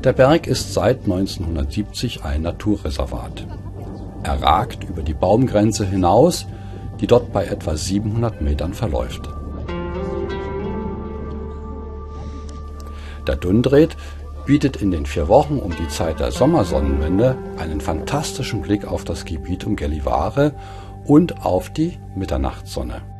Der Berg ist seit 1970 ein Naturreservat. Er ragt über die Baumgrenze hinaus, die dort bei etwa 700 Metern verläuft. Der Dundred bietet in den 4 Wochen um die Zeit der Sommersonnenwende einen fantastischen Blick auf das Gebiet um Gällivare und auf die Mitternachtssonne.